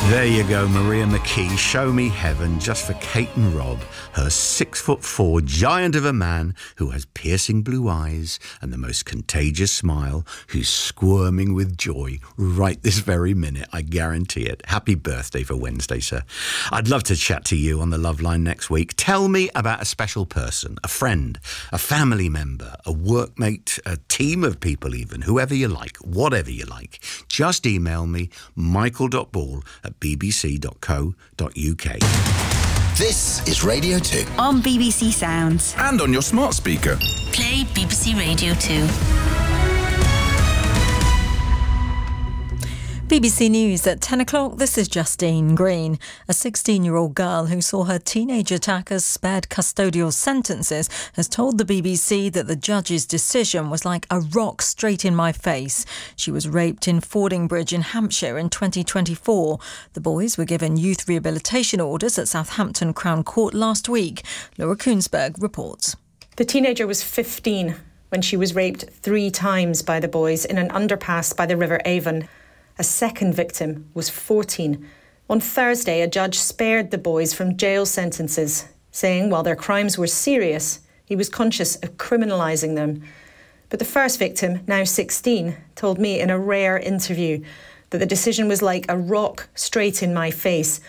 There you go, Maria McKee, Show Me Heaven, just for Kate and Rob, her 6'4" giant of a man who has piercing blue eyes and the most contagious smile, who's squirming with joy right this very minute, I guarantee it. Happy birthday for Wednesday, sir. I'd love to chat to you on the Love Line next week. Tell me about a special person, a friend, a family member, a workmate, a team of people even, whoever you like, whatever you like. Just email me, michael.ball@bbc.co.uk. This is Radio 2. On BBC Sounds. And on your smart speaker. Play BBC Radio 2. BBC News at 10 o'clock, this is Justine Green. A 16-year-old girl who saw her teenage attackers spared custodial sentences has told the BBC that the judge's decision was like a rock straight in my face. She was raped in Fordingbridge in Hampshire in 2024. The boys were given youth rehabilitation orders at Southampton Crown Court last week. Laura Koonsberg reports. The teenager was 15 when she was raped 3 times by the boys in an underpass by the River Avon. A second victim was 14. On Thursday, a judge spared the boys from jail sentences, saying while their crimes were serious, he was conscious of criminalising them. But the first victim, now 16, told me in a rare interview that the decision was like a rock straight in my face.